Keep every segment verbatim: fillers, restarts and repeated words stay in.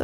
the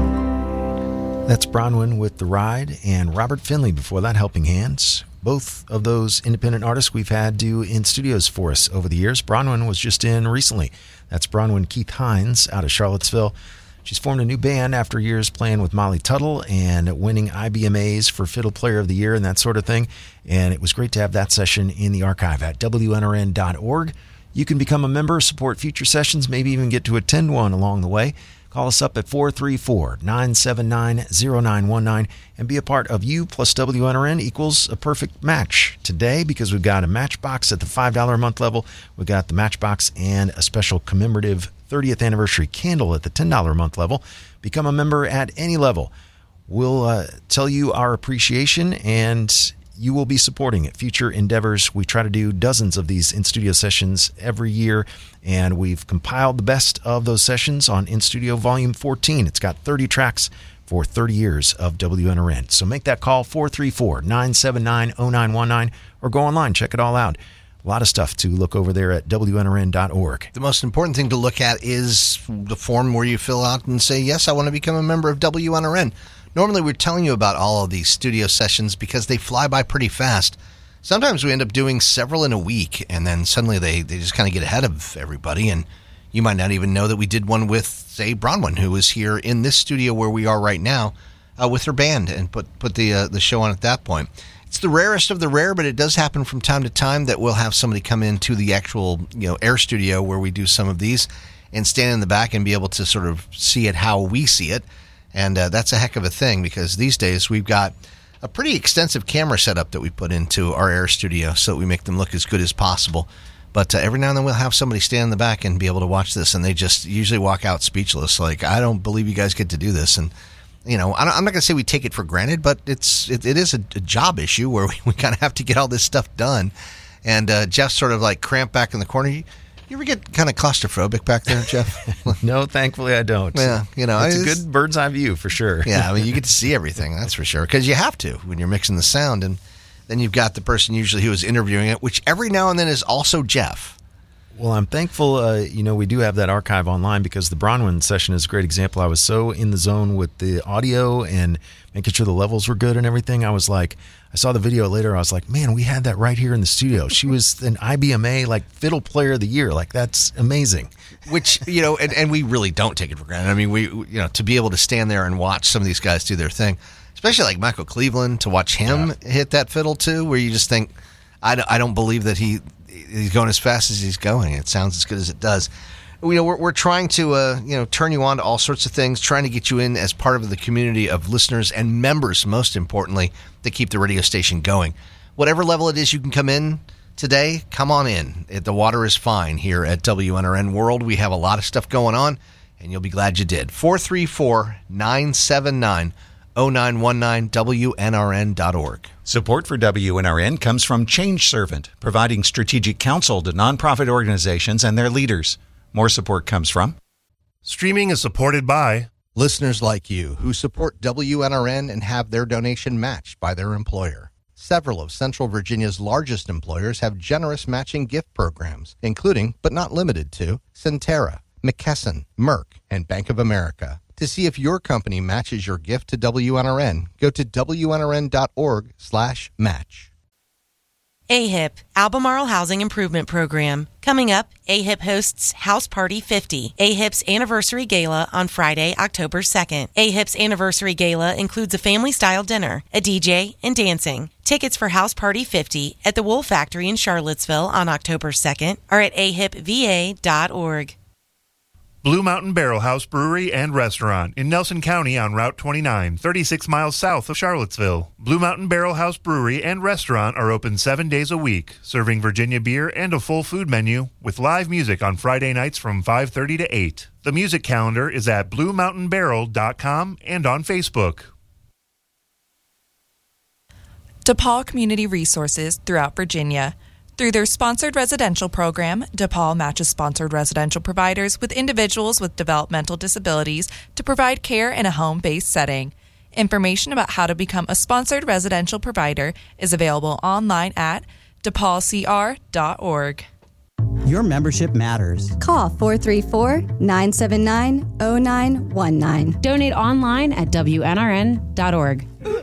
ride. That's Bronwyn with The Ride, and Robert Finley before that, Helping Hands. Both of those independent artists we've had do in studios for us over the years. Bronwyn was just in recently. That's Bronwyn Keith Hines out of Charlottesville. She's formed a new band after years playing with Molly Tuttle and winning I B M As for Fiddle Player of the Year and that sort of thing. And it was great to have that session in the archive at W N R N dot org. You can become a member, support future sessions, maybe even get to attend one along the way. Call us up at four three four, nine seven nine, zero nine one nine and be a part of You plus W N R N equals a perfect match today, because we've got a Matchbox at the five dollars a month level. We've got the Matchbox and a special commemorative thirtieth anniversary candle at the ten dollars a month level. Become a member at any level. We'll uh, tell you our appreciation, and you will be supporting future endeavors. We try to do dozens of these in-studio sessions every year, and we've compiled the best of those sessions on In-Studio Volume fourteen. It's got thirty tracks for thirty years of W N R N. So make that call, four three four, nine seven nine, zero nine one nine, or go online, check it all out. A lot of stuff to look over there at W N R N dot org. The most important thing to look at is the form where you fill out and say, yes, I want to become a member of W N R N. Normally, we're telling you about all of these studio sessions because they fly by pretty fast. Sometimes we end up doing several in a week, and then suddenly they, they just kind of get ahead of everybody, and you might not even know that we did one with, say, Bronwyn, who is here in this studio where we are right now uh, with her band, and put, put the uh, the show on at that point. It's the rarest of the rare, but it does happen from time to time that we'll have somebody come into the actual, you know, air studio where we do some of these and stand in the back and be able to sort of see it how we see it. And uh, that's a heck of a thing, because these days we've got a pretty extensive camera setup that we put into our air studio so that we make them look as good as possible. But uh, every now and then we'll have somebody stand in the back and be able to watch this, and they just usually walk out speechless, like, I don't believe you guys get to do this. And, you know, I don't, I'm not going to say we take it for granted, but it's it, it is a, a job issue where we, we kind of have to get all this stuff done. And uh, Jeff's sort of like cramped back in the corner. You, You ever get kind of claustrophobic back there, Jeff? No, thankfully I don't. Yeah, you know, it's, it's a good bird's eye view for sure. Yeah, I mean, you get to see everything, that's for sure, because you have to when you're mixing the sound. And then you've got the person usually who is interviewing it, which every now and then is also Jeff. Well, I'm thankful, uh, you know, we do have that archive online, because the Bronwyn session is a great example. I was so in the zone with the audio and making sure the levels were good and everything. I was like, I saw the video later. I was like, man, we had that right here in the studio. She was an I B M A, like, Fiddle Player of the Year. Like, that's amazing. Which, you know, and, and we really don't take it for granted. I mean, we, you know, to be able to stand there and watch some of these guys do their thing, especially like Michael Cleveland, to watch him yeah. hit that fiddle too, where you just think, I don't, I don't believe that he he's going as fast as he's going. It sounds as good as it does. You know, we're, we're trying to, uh, you know, turn you on to all sorts of things, trying to get you in as part of the community of listeners and members, most importantly, that keep the radio station going. Whatever level it is you can come in today, come on in. It, the water is fine here at W N R N World. We have a lot of stuff going on, and you'll be glad you did. four three four, nine seven nine, zero nine one nine, W N R N dot org. Support for W N R N comes from Change Servant, providing strategic counsel to nonprofit organizations and their leaders. More support comes from Streaming is supported by listeners like you who support W N R N and have their donation matched by their employer. Several of Central Virginia's largest employers have generous matching gift programs, including, but not limited to, Centera, McKesson, Merck, and Bank of America. To see if your company matches your gift to W N R N, go to W N R N dot org slash match. A H I P, Albemarle Housing Improvement Program. Coming up, A H I P hosts House Party fifty, A H I P's anniversary gala on Friday, October second. A H I P's anniversary gala includes a family-style dinner, a D J, and dancing. Tickets for House Party fifty at the Wool Factory in Charlottesville on October second are at A H I P V A dot org. Blue Mountain Barrel House Brewery and Restaurant in Nelson County on Route twenty-nine, thirty-six miles south of Charlottesville. Blue Mountain Barrel House Brewery and Restaurant are open seven days a week, serving Virginia beer and a full food menu with live music on Friday nights from five thirty to eight. The music calendar is at blue mountain barrel dot com and on Facebook. DePaul Community Resources throughout Virginia. Through their sponsored residential program, DePaul matches sponsored residential providers with individuals with developmental disabilities to provide care in a home-based setting. Information about how to become a sponsored residential provider is available online at DePaul C R dot org. Your membership matters. Call four three four, nine seven nine, zero nine one nine. Donate online at W N R N dot org.